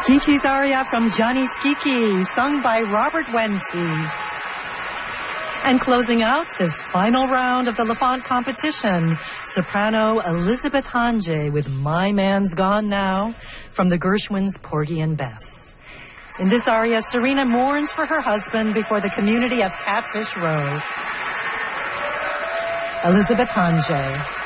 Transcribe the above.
Skiki's aria from Johnny Skiki, sung by Robert Wente. And closing out this final round of the Lafont competition, soprano Elizabeth Hange with My Man's Gone Now from the Gershwins' Porgy and Bess. In this aria, Serena mourns for her husband before the community of Catfish Row. Elizabeth Hange.